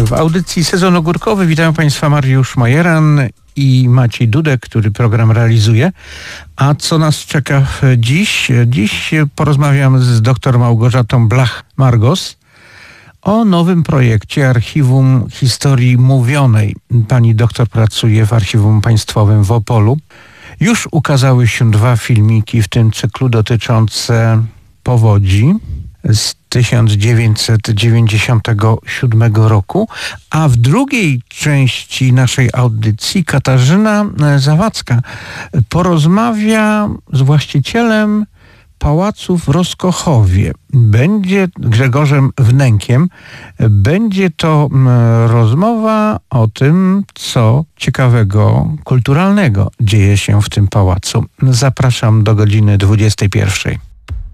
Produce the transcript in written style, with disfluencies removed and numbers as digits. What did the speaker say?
W audycji Sezon Ogórkowy witają Państwa Mariusz Majeran i Maciej Dudek, który program realizuje. A co nas czeka dziś? Dziś porozmawiam z dr Małgorzatą Blach-Margos o nowym projekcie Archiwum Historii Mówionej. Pani doktor pracuje w Archiwum Państwowym w Opolu. Już ukazały się 2 filmiki w tym cyklu dotyczące powodzi z 1997 roku, a w drugiej części naszej audycji Katarzyna Zawadzka porozmawia z właścicielem pałacu w Roskochowie. Będzie Grzegorzem Wnękiem. Będzie to rozmowa o tym, co ciekawego, kulturalnego dzieje się w tym pałacu. Zapraszam do godziny 21.